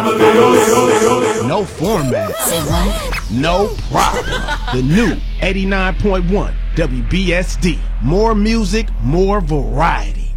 No format. No problem. The new 89.1 WBSD. More music, more variety.